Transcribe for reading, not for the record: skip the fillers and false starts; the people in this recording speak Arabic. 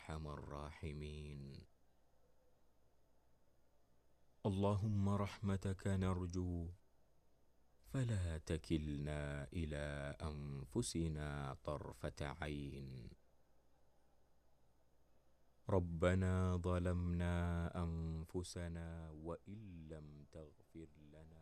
أرحم الراحمين. اللهم رحمتك نرجو، فلا تكلنا إلى أنفسنا طرفة عين. ربنا ظلمنا أنفسنا وإن لم تغفر لنا